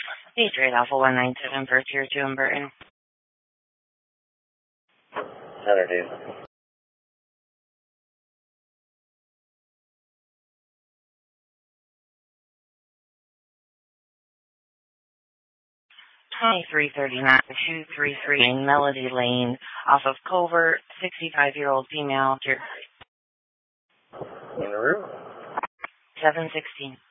Patriot Alpha 197 for Tier 2 in Burton. Saturday. 2339 233 Melody Lane off of Covert, 65-year-old female. In the room? 716.